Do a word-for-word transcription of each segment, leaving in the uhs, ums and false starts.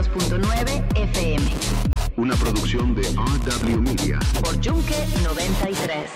dos punto nueve F M. Una producción de R W Media. Por Yunque noventa y tres.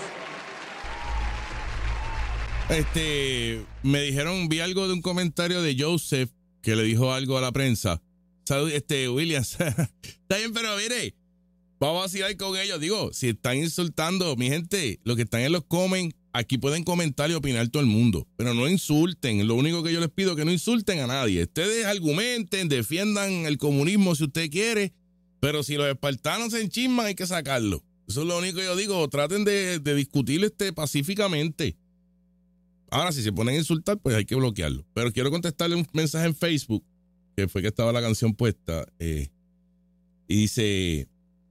Este, me dijeron, vi algo de un comentario de Joseph que le dijo algo a la prensa. Salud, este, Williams. Está bien, pero mire, vamos a vacilar con ellos. Digo, si están insultando, mi gente, los que están en los comen, aquí pueden comentar y opinar todo el mundo, pero no insulten. Lo único que yo les pido es que no insulten a nadie. Ustedes argumenten, defiendan el comunismo si usted quiere, pero si los espartanos se enchisman hay que sacarlo. Eso es lo único que yo digo. Traten de, de discutir este pacíficamente. Ahora, si se ponen a insultar, pues hay que bloquearlo. Pero quiero contestarle un mensaje en Facebook, que fue que estaba la canción puesta, eh, y dice...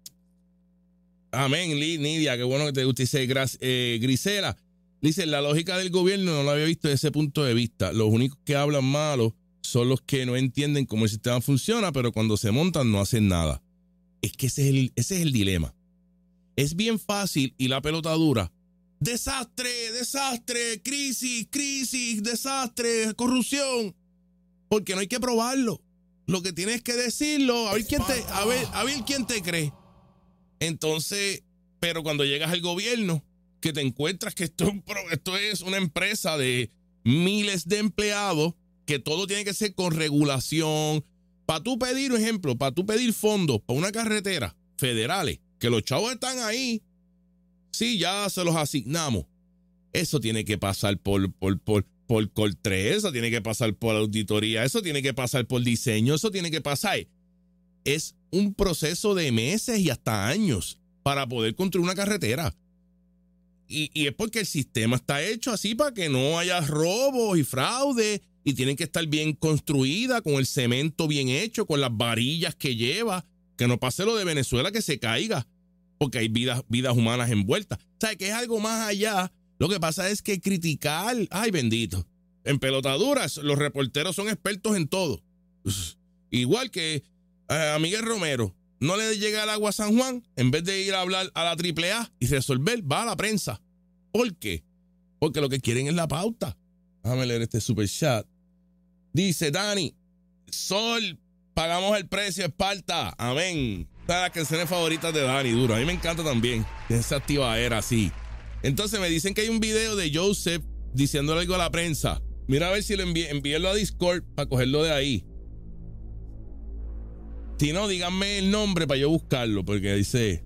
Amén, Nidia, qué bueno que te guste. Dice eh, Grisela, dice, la lógica del gobierno no la había visto desde ese punto de vista. Los únicos que hablan malo son los que no entienden cómo el sistema funciona, pero cuando se montan no hacen nada. Es que ese es el, ese es el dilema. Es bien fácil y la pelota dura. Desastre, desastre, crisis, crisis, desastre, corrupción. Porque no hay que probarlo. Lo que tienes que decirlo, a ver quién te, a ver, a ver quién te cree. Entonces, pero cuando llegas al gobierno, que te encuentras que esto, esto es una empresa de miles de empleados, que todo tiene que ser con regulación. Para tú pedir, un ejemplo, para tú pedir fondos para una carretera federales, que los chavos están ahí, sí, ya se los asignamos. Eso tiene que pasar por, por, por, por Coltré, eso tiene que pasar por auditoría, eso tiene que pasar por diseño, eso tiene que pasar. Es un proceso de meses y hasta años para poder construir una carretera. Y, y es porque el sistema está hecho así para que no haya robos y fraude, y tienen que estar bien construida, con el cemento bien hecho, con las varillas que lleva, que no pase lo de Venezuela, que se caiga, porque hay vidas, vidas humanas envueltas. O sea, que es algo más allá. Lo que pasa es que criticar, ay bendito, en pelotaduras, los reporteros son expertos en todo. Igual que a Miguel Romero, no le llega el agua a San Juan, en vez de ir a hablar a la triple A y resolver, va a la prensa. ¿Por qué? Porque lo que quieren es la pauta. Déjame leer este super chat. Dice Dani, Sol, pagamos el precio, Esparta. Amén. Esta es las canciones favoritas de Dani, duro. A mí me encanta también. Esa activadera así. Entonces me dicen que hay un video de Joseph diciéndole algo a la prensa. Mira a ver si lo envíe, envíenlo a Discord para cogerlo de ahí. Si no, díganme el nombre para yo buscarlo, porque dice...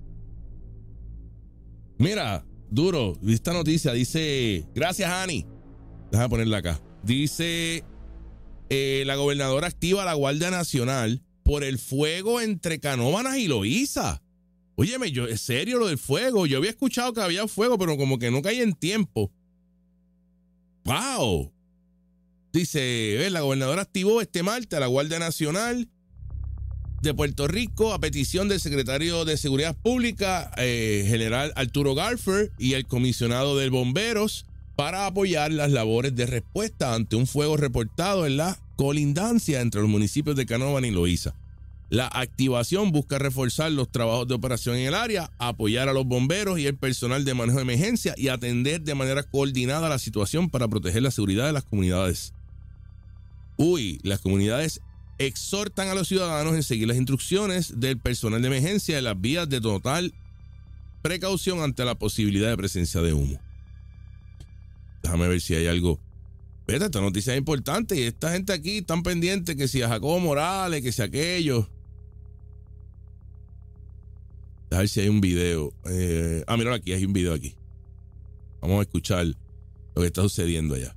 Mira, duro, esta noticia dice... Gracias, Ani. Déjame ponerla acá. Dice... Eh, la gobernadora activa la Guardia Nacional por el fuego entre Canóvanas y Loíza. Óyeme, yo, es serio lo del fuego. Yo había escuchado que había fuego, pero como que no caía en tiempo. ¡Wow! Dice, eh, la gobernadora activó este martes a la Guardia Nacional de Puerto Rico a petición del secretario de Seguridad Pública, eh, general Arturo Garfer, y el comisionado de bomberos para apoyar las labores de respuesta ante un fuego reportado en la colindancia entre los municipios de Canóvanas y Loíza. La activación busca reforzar los trabajos de operación en el área, apoyar a los bomberos y el personal de manejo de emergencia y atender de manera coordinada la situación para proteger la seguridad de las comunidades. Uy, las comunidades exhortan a los ciudadanos en seguir las instrucciones del personal de emergencia en las vías de total precaución ante la posibilidad de presencia de humo. Déjame ver si hay algo. Vete, esta noticia es importante y esta gente aquí están pendientes que si a Jacobo Morales, que si aquello. A ver si hay un video. Eh, ah, mira, aquí hay un video aquí. Vamos a escuchar lo que está sucediendo allá.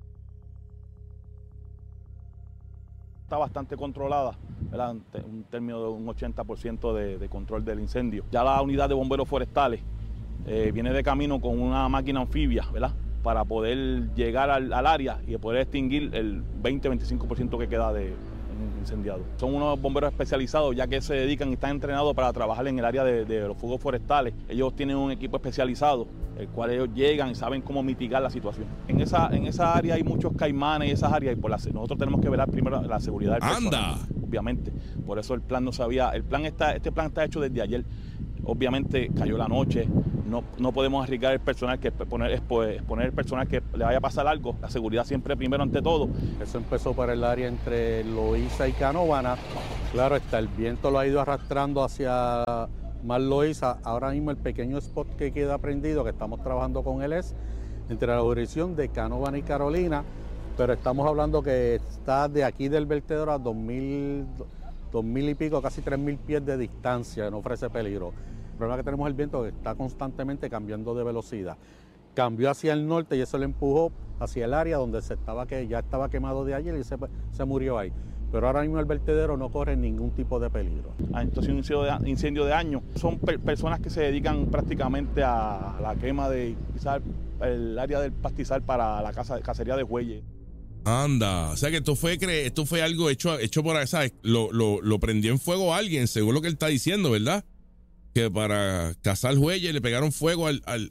Está bastante controlada, ¿verdad? Un término de un ochenta por ciento de, de control del incendio. Ya la unidad de bomberos forestales eh, viene de camino con una máquina anfibia, ¿verdad?, para poder llegar al, al área y poder extinguir el veinte a veinticinco por ciento que queda de incendiado. Son unos bomberos especializados, ya que se dedican y están entrenados para trabajar en el área de, de los fuegos forestales. Ellos tienen un equipo especializado, el cual ellos llegan y saben cómo mitigar la situación. En esa, en esa área hay muchos caimanes y esas áreas, y por la, nosotros tenemos que velar primero la seguridad del personal. ¡Anda! Obviamente, por eso el plan no sabía, el plan está, este plan está hecho desde ayer. Obviamente cayó la noche, no, no podemos arriesgar el personal, que exponer, exponer el personal que le vaya a pasar algo. La seguridad siempre primero ante todo. Eso empezó para el área entre Loíza y Canóvanas, Claro está, el viento lo ha ido arrastrando hacia Mar Loíza. Ahora mismo el pequeño spot que queda prendido, que estamos trabajando con él, es entre la jurisdicción de Canóvana y Carolina, pero estamos hablando que está de aquí del vertedero a dos mil, dos mil y pico, casi tres mil pies de distancia, no ofrece peligro. El problema que tenemos es el viento que está constantemente cambiando de velocidad. Cambió hacia el norte y eso le empujó hacia el área donde se estaba que ya estaba quemado de ayer y se, se murió ahí. Pero ahora mismo el vertedero no corre ningún tipo de peligro. Esto ha sido un incendio de, incendio de años. Son per, personas que se dedican prácticamente a la quema de quizás el área del pastizal para la casa, cacería de bueyes. Anda, o sea que esto fue, esto fue algo hecho, hecho por, ¿sabes? Lo, lo, lo prendió en fuego a alguien, según lo que él está diciendo, ¿verdad? Que para cazar bueyes le pegaron fuego al, al...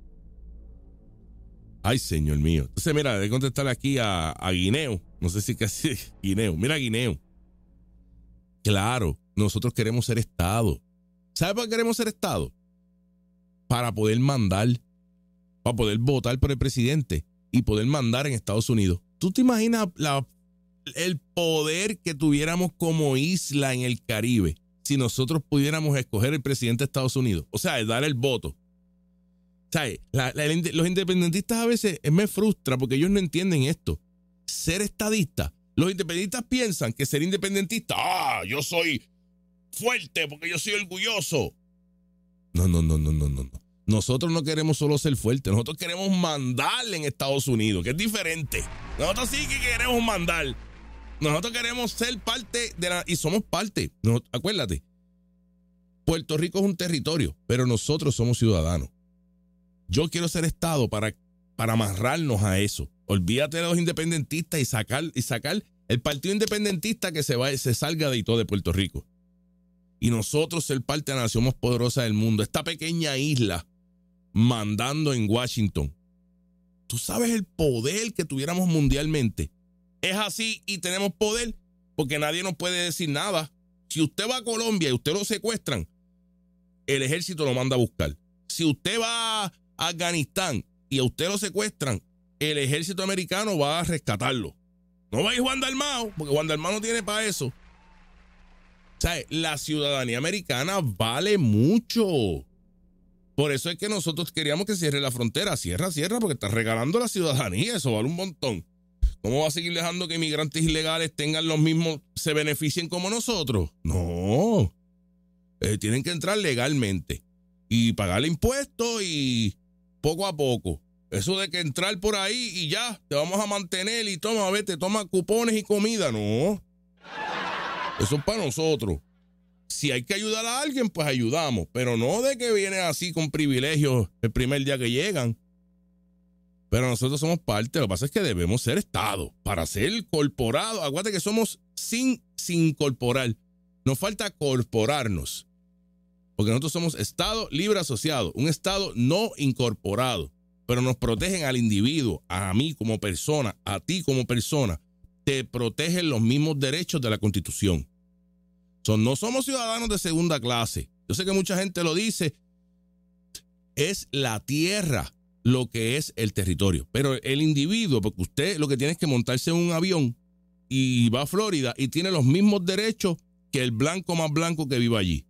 Ay, señor mío. Entonces, mira, de contestarle aquí a, a Guineo. No sé si casi Guineo. Mira, Guineo. Claro, nosotros queremos ser Estado. ¿Sabe por qué queremos ser Estado? Para poder mandar, para poder votar por el presidente y poder mandar en Estados Unidos. ¿Tú te imaginas la, el poder que tuviéramos como isla en el Caribe si nosotros pudiéramos escoger el presidente de Estados Unidos? O sea, dar el voto. ¿Sabes? La, la, los independentistas a veces me frustra porque ellos no entienden esto. Ser estadista. Los independentistas piensan que ser independentista, ah, yo soy fuerte porque yo soy orgulloso. No, no, no, no, no, no. Nosotros no queremos solo ser fuertes, nosotros queremos mandar en Estados Unidos, que es diferente. Nosotros sí que queremos mandar. Nosotros queremos ser parte de la... Y somos parte. No, acuérdate, Puerto Rico es un territorio, pero nosotros somos ciudadanos. Yo quiero ser Estado para, para amarrarnos a eso. Olvídate de los independentistas y sacar, y sacar el partido independentista que se, va, se salga de todo de Puerto Rico. Y nosotros ser parte de la nación más poderosa del mundo. Esta pequeña isla mandando en Washington. ¿Tú sabes el poder que tuviéramos mundialmente? Es así y tenemos poder porque nadie nos puede decir nada. Si usted va a Colombia y usted lo secuestran, el ejército lo manda a buscar. Si usted va a Afganistán y a usted lo secuestran, el ejército americano va a rescatarlo. No va a ir Juan Dalmau, porque Juan Dalmau no tiene para eso. O sea, la ciudadanía americana vale mucho. Por eso es que nosotros queríamos que cierre la frontera. Cierra, cierra, porque está regalando la ciudadanía. Eso vale un montón. ¿Cómo va a seguir dejando que inmigrantes ilegales tengan los mismos, se beneficien como nosotros? No. Eh, tienen que entrar legalmente y pagarle impuestos y poco a poco. Eso de que entrar por ahí y ya, te vamos a mantener y toma, a ver, te toma cupones y comida. No. Eso es para nosotros. Si hay que ayudar a alguien, pues ayudamos. Pero no de que vienen así con privilegios el primer día que llegan. Pero nosotros somos parte. Lo que pasa es que debemos ser Estado. Para ser corporado. Acuérdate que somos sin, sin corporar. Nos falta corporarnos. Porque nosotros somos Estado libre asociado. Un Estado no incorporado. Pero nos protegen al individuo, a mí como persona, a ti como persona. Te protegen los mismos derechos de la Constitución. So, no somos ciudadanos de segunda clase. Yo sé que mucha gente lo dice. Es la tierra lo que es el territorio. Pero el individuo, porque usted lo que tiene es que montarse en un avión y va a Florida y tiene los mismos derechos que el blanco más blanco que vive allí.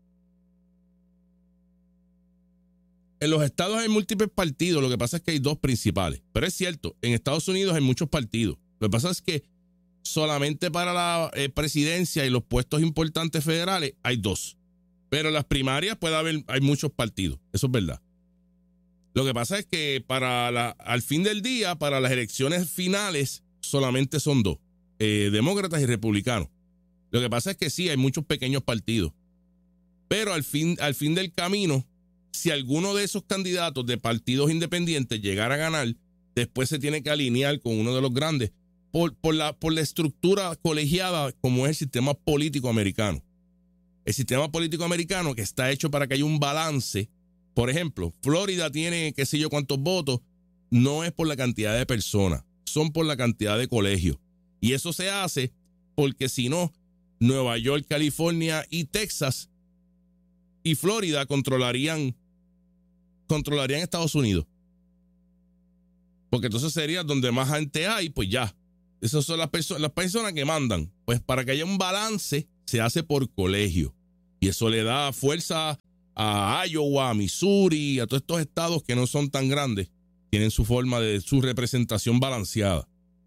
En los estados hay múltiples partidos, lo que pasa es que hay dos principales. Pero es cierto, en Estados Unidos hay muchos partidos. Lo que pasa es que solamente para la eh, presidencia y los puestos importantes federales hay dos. Pero en las primarias puede haber, hay muchos partidos, eso es verdad. Lo que pasa es que para la, al fin del día, para las elecciones finales, solamente son dos, eh, demócratas y republicanos. Lo que pasa es que sí, hay muchos pequeños partidos. Pero al fin, al fin del camino, si alguno de esos candidatos de partidos independientes llegara a ganar, después se tiene que alinear con uno de los grandes por, por, la, por la estructura colegiada como es el sistema político americano. El sistema político americano que está hecho para que haya un balance. Por ejemplo, Florida tiene qué sé yo cuántos votos, no es por la cantidad de personas, son por la cantidad de colegios. Y eso se hace porque si no, Nueva York, California y Texas y Florida controlarían controlarían Estados Unidos. Porque entonces sería donde más gente hay, pues ya. Esas son las, perso- las personas que mandan. Pues para que haya un balance, se hace por colegio. Y eso le da fuerza a Iowa, a Missouri, a todos estos estados que no son tan grandes. Tienen su forma de su representación balanceada.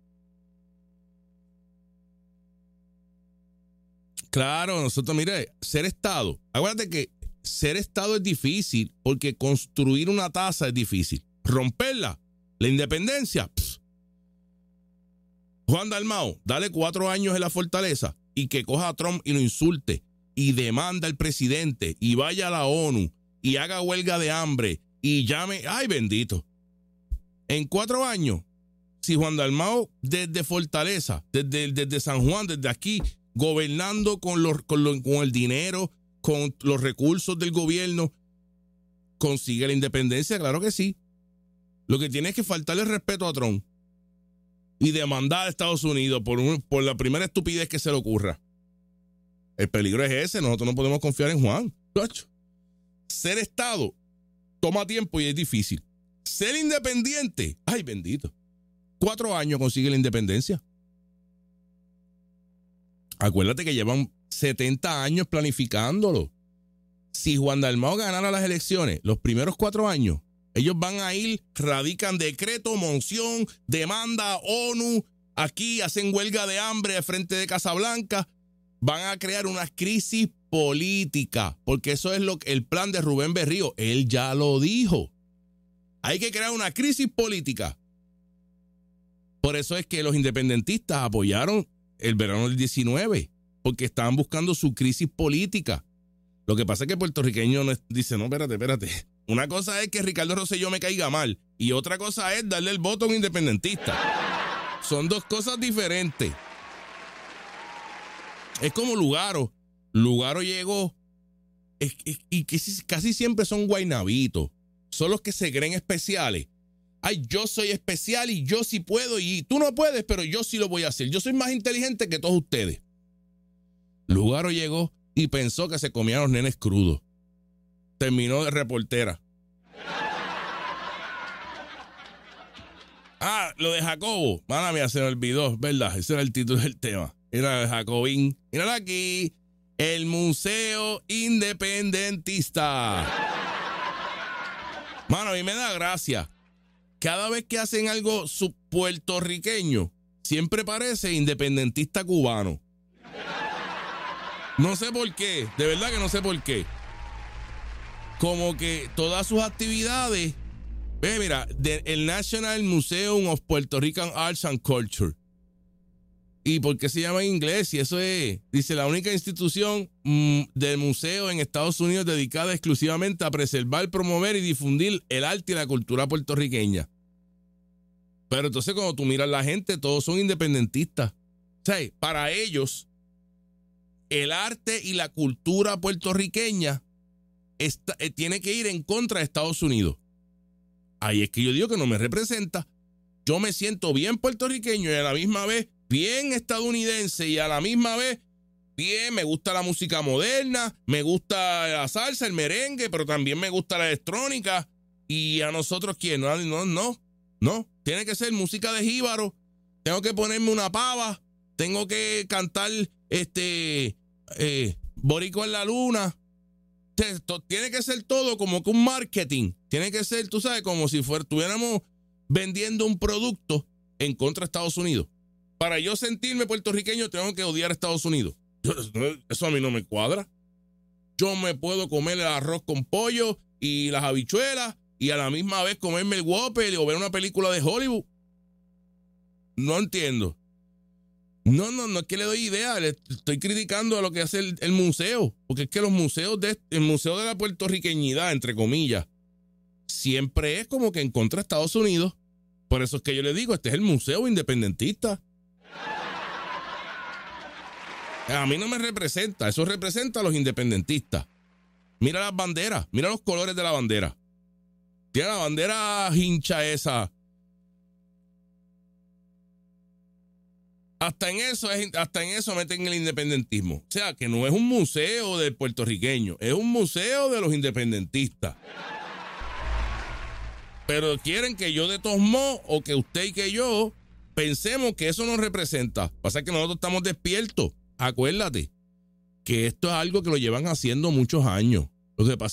Claro, nosotros, mire, ser estado. Acuérdate que ser estado es difícil porque construir una tasa es difícil. Romperla, la independencia. Pff. Juan Dalmau, dale cuatro años en la fortaleza y que coja a Trump y lo insulte y demanda al presidente y vaya a la ONU y haga huelga de hambre y llame. ¡Ay, bendito! En cuatro años, si Juan Dalmau desde Fortaleza, desde, desde San Juan, desde aquí, gobernando con, los, con, los, con el dinero, con los recursos del gobierno, consigue la independencia, claro que sí. Lo que tiene es que faltarle respeto a Trump y demandar a Estados Unidos por, un, por la primera estupidez que se le ocurra. El peligro es ese, nosotros no podemos confiar en Juan. Ser Estado toma tiempo y es difícil. Ser independiente, ay bendito, cuatro años consigue la independencia. Acuérdate que llevan setenta años planificándolo. Si Juan Dalmau ganara las elecciones, los primeros cuatro años, ellos van a ir, radican decreto, moción, demanda, ONU, aquí hacen huelga de hambre al frente de Casablanca, van a crear una crisis política, porque eso es lo que el plan de Rubén Berrío, él ya lo dijo. Hay que crear una crisis política. Por eso es que los independentistas apoyaron el verano del diecinueve, porque estaban buscando su crisis política. Lo que pasa es que el puertorriqueño no es, dice, no, espérate, espérate. Una cosa es que Ricardo Rosselló me caiga mal y otra cosa es darle el voto a un independentista. Son dos cosas diferentes. Es como Lugaro. Lugaro llegó es, es, y que casi siempre son guaynabitos. Son los que se creen especiales. Ay, yo soy especial y yo sí puedo y tú no puedes, pero yo sí lo voy a hacer. Yo soy más inteligente que todos ustedes. Lugaro llegó y pensó que se comían los nenes crudos. Terminó de reportera. Ah, lo de Jacobo. Mala mía, se me olvidó, ¿verdad? Ese era el título del tema. Era de Jacobín. Míralo aquí. El Museo Independentista. Mano, a mí me da gracia. Cada vez que hacen algo puertorriqueño, siempre parece independentista cubano. No sé por qué, de verdad que no sé por qué. Como que todas sus actividades, ve, mira, de, el National Museum of Puerto Rican Arts and Culture. ¿Y por qué se llama en inglés? Y eso es, dice, la única institución mm, del museo en Estados Unidos dedicada exclusivamente a preservar, promover y difundir el arte y la cultura puertorriqueña. Pero entonces cuando tú miras a la gente, todos son independentistas. O sea, para ellos, el arte y la cultura puertorriqueña está, eh, tiene que ir en contra de Estados Unidos. Ahí es que yo digo que no me representa. Yo me siento bien puertorriqueño y a la misma vez bien estadounidense y a la misma vez bien, me gusta la música moderna, me gusta la salsa, el merengue, pero también me gusta la electrónica. Y a nosotros, ¿quién? No, no, no, no. Tiene que ser música de jíbaro. Tengo que ponerme una pava. Tengo que cantar este eh, Boricua en la Luna. Tiene que ser todo como que un marketing. Tiene que ser, tú sabes, como si fuera, estuviéramos vendiendo un producto en contra de Estados Unidos. Para yo sentirme puertorriqueño tengo que odiar a Estados Unidos. Eso a mí no me cuadra. Yo me puedo comer el arroz con pollo y las habichuelas y a la misma vez comerme el Whopper o ver una película de Hollywood. No entiendo. No, no, no es que le doy idea. Le estoy criticando a lo que hace el, el museo. Porque es que los museos, de, el museo de la puertorriqueñidad, entre comillas, siempre es como que en contra de Estados Unidos. Por eso es que yo le digo, este es el museo independentista. A mí no me representa, eso representa a los independentistas. Mira las banderas, mira los colores de la bandera. Tiene la bandera hincha esa. Hasta en eso, hasta en eso meten el independentismo. O sea, que no es un museo del puertorriqueño, es un museo de los independentistas. Pero quieren que yo de todos modos, o que usted y que yo, pensemos que eso nos representa. Pasa que nosotros estamos despiertos. Acuérdate, que esto es algo que lo llevan haciendo muchos años. Lo que pasa